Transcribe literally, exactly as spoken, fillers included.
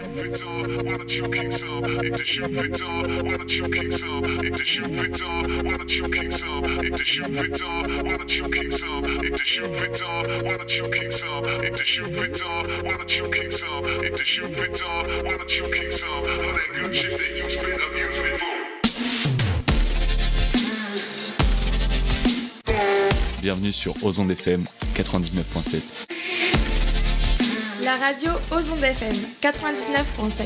shoe fit up, why don't you kick some? If the shoe fit up, why don't you kick some? If the shoe fit up, why don't you kick some? If the shoe fit up, why don't you kick some? If the shoe fit up, why don't you kick some? If the shoe fit up, why don't you kick some? If the shoe fit up, why don't you kick some? All that good shit that you spit up, use me for. Bienvenue sur Ozonde F M quatre-vingt-dix-neuf virgule sept. La radio Ozonde F M quatre-vingt-dix-neuf virgule sept.